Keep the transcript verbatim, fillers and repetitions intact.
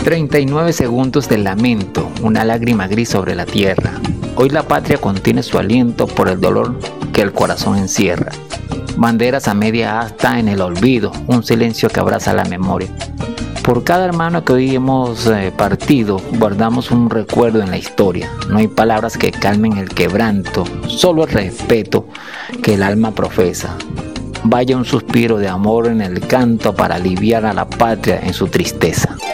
treinta y nueve segundos de lamento, una lágrima gris sobre la tierra. Hoy la patria contiene su aliento por el dolor que el corazón encierra. Banderas a media asta en el olvido, un silencio que abraza la memoria. Por cada hermano que hoy hemos eh, partido, guardamos un recuerdo en la historia. No hay palabras que calmen el quebranto, solo el respeto que el alma profesa. Vaya un suspiro de amor en el canto para aliviar a la patria en su tristeza.